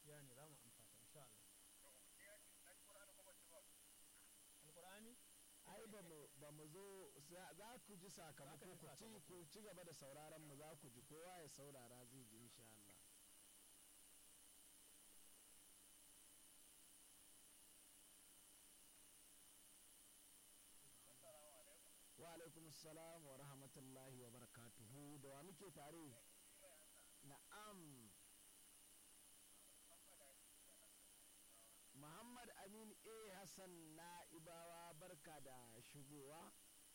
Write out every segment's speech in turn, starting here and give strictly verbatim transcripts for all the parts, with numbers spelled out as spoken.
gaskiya ne za mu amsa ta insha Allah. Alƙur'ani? ai ba mu ba mu zo za za ku ji sakamako ku ci ku ci gaba da sauraron mu za ku ji kowa ya saurara zai ji insha Allah. wa alaikum assalam wa rahmatullahi wa barakatuhu da wa muke tare. Na'am. Muhammad Amin A Hassan Na'ibawa barka da shigowa.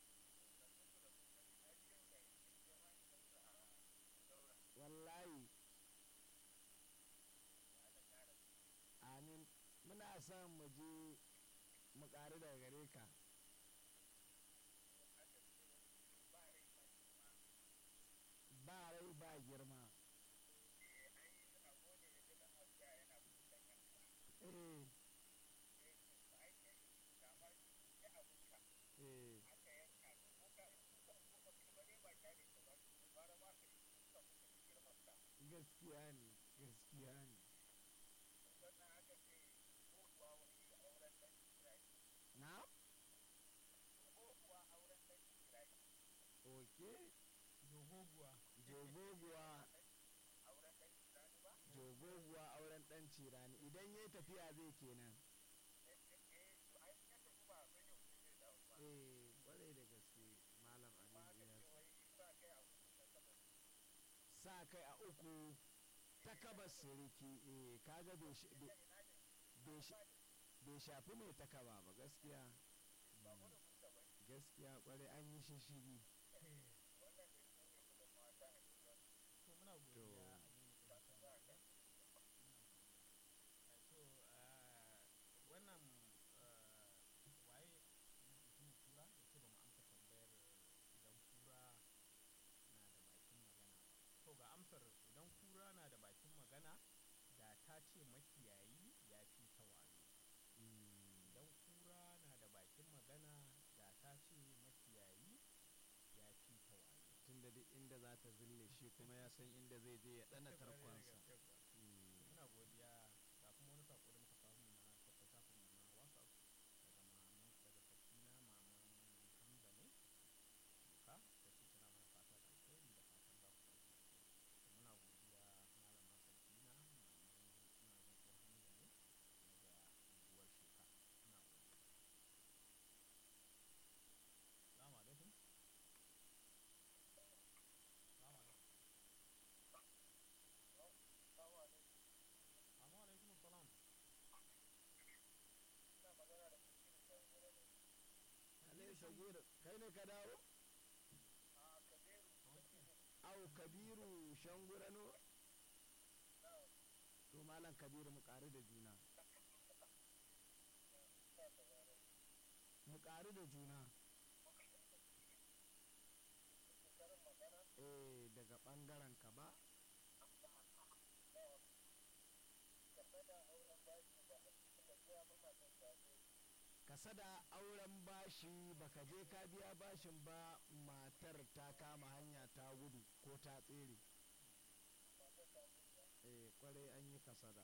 Wallahi amin muna son mu je mu ƙaru daga gare ka. Ba rai ba girma. Eh. Eh. Gaskiya ne, gaskiya ne. Na? Okay. Jogoguwa. Jogoguwa. Jogoguwa auren ɗan cirani idan yayi tafiya zai kenan. Eh, ƙwarai da gaske Malam Amin Iyas. Sa kai a uku ta kabas siriki eh kaga bai sh- bai- bai sh- bai shafi mai ta kaba ba gaskiya. Mm. Gaskiya ƙwarai an yi shishigi. To muna To godiya Aminu A Hassan Na'ibawa. To ah, wannan ah, waye mutumin kura ya ce ba mu amsa tambayar idan kura na da bakin magana ba. To ga amsar idan kura na da bakin magana da ta ce makiyayi ya fi ta wayo. mm, Idan kura na da bakin magana da ta ce makiyayi ya fi ta wayo. tunda duk inda za ta zille shi kuma ya san inda zai je ya ɗana Ƙwarai da tarkonsa. gaske kuwa. Mm. Muna godiya ga kuma wani sako da muka samu na ta shafin mu na WhatsApp daga maman daga Sakina maman Hamza ne Shuka ta ce tana mana fata da alheri da fatan za ku tashi lafiya. To muna godiya malama Sakina maman ina jin ko Hamza ne daga unguwar Shuka. Muna godiya. Assalamu alaikum. Assalamu alaikum. Amma alaikum assalam. Alai Sagir kai ne ka dawo? Au Kabiru Shangurano? To Malam Kabiru mu ƙaru da juna. Mu ƙaru da juna. Eh daga ɓangaren ka ba? Kasada auren bashi baka je ka biya bashin ba matar ta kama hanya ta gudu ko ta tsere. Eh kwarai an yi kasada.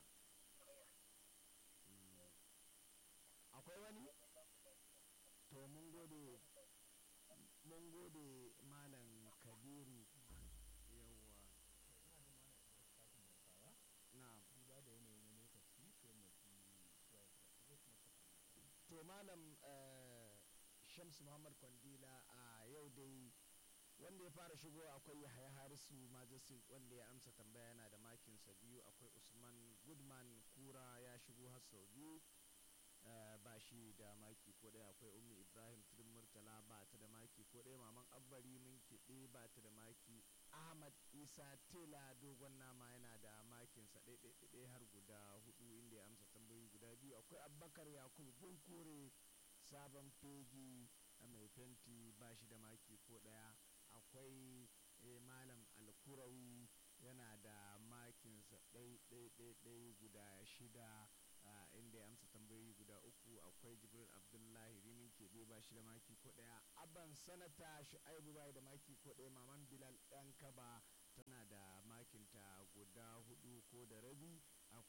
Mm. Akwai wani? To mun gode mun gode Malam Kabiru yawwa. To ina jin mana da shafin Hausawa. Na'am. Duba da yanayi na lokaci sai mu ji suwaye suka shigo kuma suka tambaya. To Malam eh, Shamsu Muhammad Kwandila a yau dai wanda ya fara shigo akwai Yahaya Harisu Majestic wanda ya amsa tambaya yana da makinsa biyu akwai Usman Goodman Kura ya shigo har sau biyu eh, ba shi da maki ko ɗaya akwai Ummi Ibrahim Tudun Murtala ba ta da maki ko ɗaya Maman Abbari mun kiɗe ba ta da maki Ahmad Isa Tela dogon nama yana da makinsa ɗaiɗaiɗaiɗai har guda hudu inda ya amsa tambayoyi guda biyu akwai Abubakar Yakubu Bunkure sabon fegi a mai fenti ba shi da maki ko ɗaya akwai eh, Malam Alkurawi yana da makinsa ɗai-ɗai-ɗai guda shida ah, inda ya amsa tambayoyi guda uku akwai Jibril Abdullahi Rimin Keɓe ba shi da maki ko ɗaya Abban Sanata Shu'aibu bai da maki ko ɗaya Maman Bilal ɗan Kaba tana da makinta guda hudu ko da rabi akwai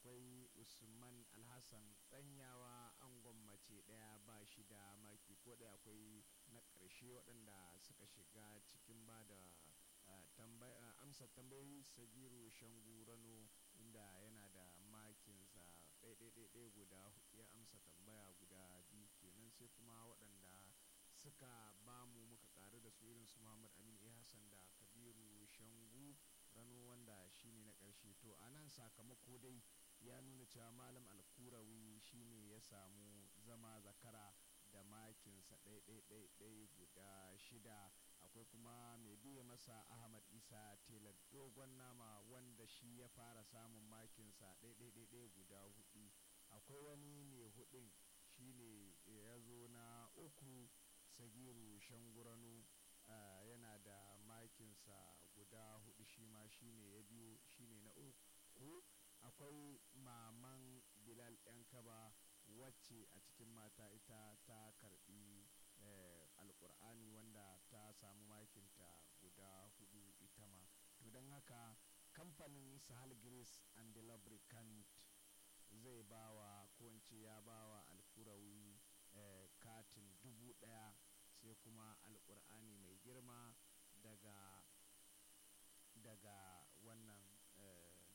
akwai usman alhassan tsanyawa angon mace ɗaya ba shi da maki ko ɗaya. Akwai na ƙarshe waɗanda suka shiga cikin ba da uh, amsa tambayoyi sagiru shangu rano inda yana da makinsa ɗaiɗaiɗaiɗai guda hudu ya amsa tambaya guda biyu kenan. Sai kuma waɗanda suka bamu muka ƙaru da su irin su muhammad amin a hassan da kabiru shangu rano wanda shine na ƙarshe. To a nan sakamako dai ya nuna cewa malam alkurawi shine ya samu zama zakara da makinsa ɗaiɗaiɗaiɗai guda shida. Akwai kuma mai biye masa ahmad isa tela dogon nama wanda shi ya fara samun makinsa ɗaiɗaiɗaiɗai guda hudu. Akwai wani mai hudun shine ya zo na uku sagiru shangurano uh, yana da makinsa guda hudu shi ma shine ya biyu shine na uku. Akwai maman bilal yan kaba wacce a cikin mata ita ta karbi eh, alkur'ani wanda ta samu makinta guda hudu ita ma. To don haka kamfanin sahal grease and the lubricant zai bawa ko in ce ya bawa alkurawi eh, katin dubu daya sai kuma alkur'ani mai girma daga daga wannan eh,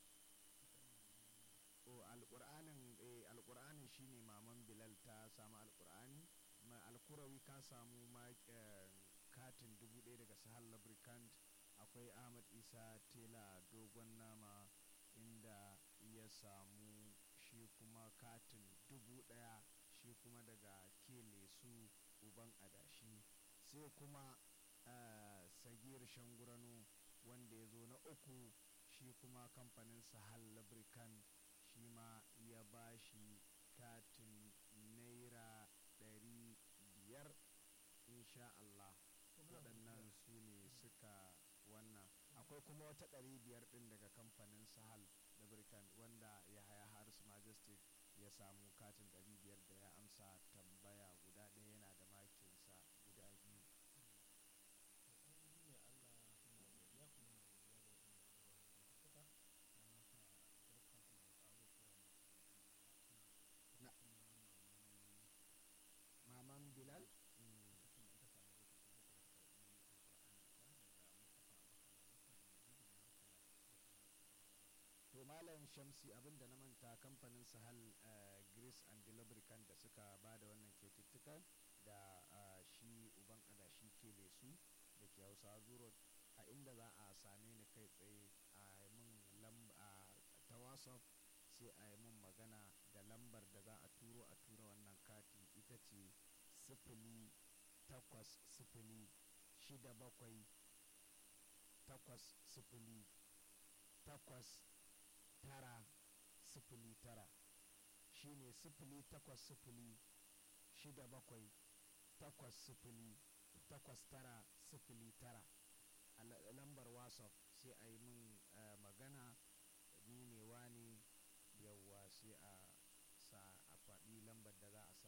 o alkur'anin eh, alkur'anin shine maman bilal ta samu alkur'ani mai alkurawi ka samu ma eh, katin dubu daya daga sahal lubricant. Akwai ahmad isa tela dogon nama inda ya samu shi kuma katin dubu daya shi kuma daga kele su uban adashi. Sai kuma uh, sagir shangurano wanda ya zo na uku shi kuma kamfanin sahal lubricant shi ma ya ba shi katin naira ɗari biyar insha Allah. Waɗannan su ne suka wannan. Akwai kuma wata ɗari biyar ɗin daga kamfanin sahal lubricant wanda ya haya haris majestic ya samu katin ɗari biyar da ya amsa tambaya guda ɗaya yana da makinsa guda biyu. Maman bilal mm. To malam shamsi abinda na manta kamfanin sahal uh, grease and the lubricant da suka ba da wannan kyaututtukan da uh, shi uban adashi kele su da ke hausa zuro a inda za a same ni kai tsaye a mun lamba ta whatsapp sai a yi mun magana da lambar da za a turo a tura wannan kati ita ce sifili takwas sifili shida bakwai takwas sifili takwas tara sifili tara shine sifili takwas sifili shida bakwai takwas sifili takwas tara sifili tara a lambar whatsapp sai a yi min uh, magana ni ne wani yawwa sai a sa a faɗi lambar da za a